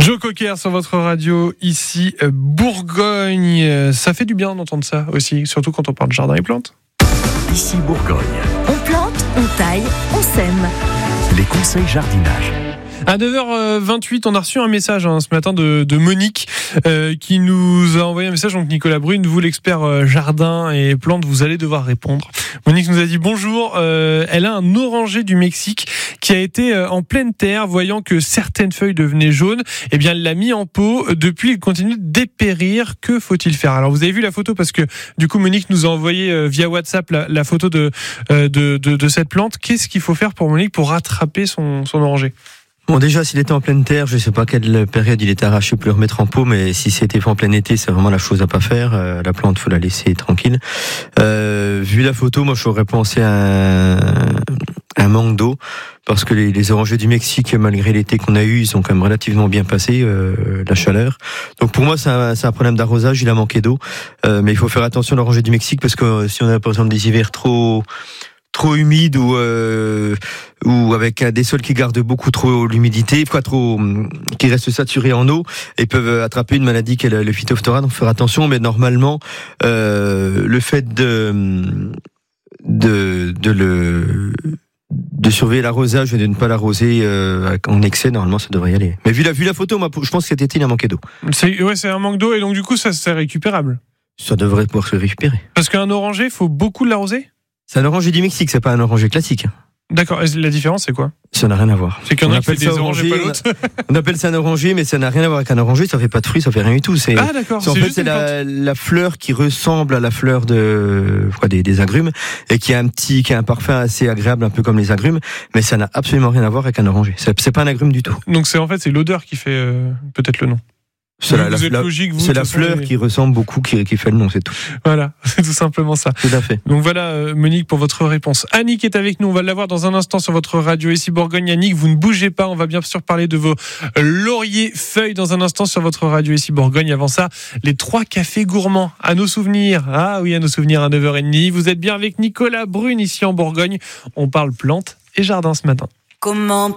Joe Cocker sur votre radio, ici Bourgogne. Ça fait du bien d'entendre ça aussi, surtout quand on parle de jardin et plantes. Ici Bourgogne. On plante, on taille, on sème. Les conseils jardinage. À 9h28, on a reçu un message ce matin de Monique qui nous a envoyé un message. Donc Nicolas Brune, vous l'expert jardin et plantes, vous allez devoir répondre. Monique nous a dit bonjour. Elle a un oranger du Mexique qui a été en pleine terre, voyant que certaines feuilles devenaient jaunes. Eh bien, elle l'a mis en pot. Depuis, il continue de dépérir. Que faut-il faire? Alors, vous avez vu la photo parce que du coup, Monique nous a envoyé via WhatsApp la photo de cette plante. Qu'est-ce qu'il faut faire pour Monique pour rattraper son oranger? Bon, déjà, s'il était en pleine terre, je sais pas quelle période il était arraché pour le remettre en pot, mais si c'était fait en plein été, c'est vraiment la chose à pas faire. La plante, faut la laisser tranquille. Vu la photo, moi, j'aurais pensé à un manque d'eau, parce que les orangers du Mexique, malgré l'été qu'on a eu, ils sont quand même relativement bien passés, la chaleur. Donc pour moi, c'est un problème d'arrosage, il a manqué d'eau. Mais il faut faire attention à l'oranger du Mexique, parce que si on a par exemple des hivers trop humide ou avec des sols qui gardent beaucoup trop l'humidité, qui restent saturés en eau, et peuvent attraper une maladie qu'est le phytophthora. Donc faire attention, mais normalement le fait de surveiller l'arrosage et de ne pas l'arroser en excès, normalement ça devrait y aller. Mais vu la photo, moi je pense que cet été il a manqué d'eau. C'est un manque d'eau, et donc du coup ça c'est récupérable. Ça devrait pouvoir se récupérer. Parce qu'un oranger, il faut beaucoup l'arroser? C'est un oranger du Mexique, c'est pas un oranger classique. D'accord, et la différence c'est quoi? Ça n'a rien à voir. C'est qu'il y en a qui fait des orangers, pas l'autre. On appelle ça un oranger, mais ça n'a rien à voir avec un oranger, ça fait pas de fruits, ça fait rien du tout. Ah d'accord. C'est la fleur qui ressemble à la fleur des agrumes, et qui a un parfum assez agréable, un peu comme les agrumes, mais ça n'a absolument rien à voir avec un oranger. C'est pas un agrume du tout. Donc c'est l'odeur qui fait peut-être le nom. C'est la fleur qui ressemble beaucoup qui fait le nom, c'est tout. Voilà, c'est tout simplement ça. Tout à fait. Donc voilà, Monique, pour votre réponse. Annick est avec nous, on va l'avoir dans un instant sur votre radio ici Bourgogne. Annick, vous ne bougez pas, on va bien sûr parler de vos lauriers feuilles dans un instant sur votre radio ici Bourgogne. Avant ça, les 3 cafés gourmands à nos souvenirs. Ah oui, à nos souvenirs à 9h30. Vous êtes bien avec Nicolas Brune ici en Bourgogne. On parle plantes et jardin ce matin. Comment